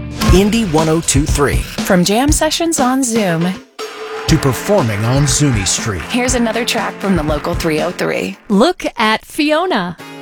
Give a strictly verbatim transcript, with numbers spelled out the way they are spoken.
Indy one oh two point three. From jam sessions on Zoom, To performing on Zuni Street. here's another track from the local three oh three. Look at Fiona.